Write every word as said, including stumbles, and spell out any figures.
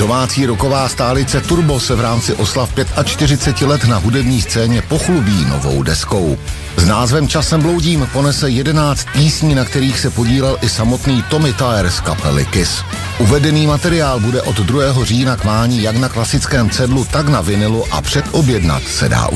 Domácí rocková stálice Turbo se v rámci oslav čtyřicet pět let na hudební scéně pochlubí novou deskou. S názvem Časem bloudím ponese jedenáct písní, na kterých se podílel i samotný Tommy Thayer z kapely Kiss. Uvedený materiál bude od druhého října k mání jak na klasickém cedlu, tak na vinilu a předobjednat se dá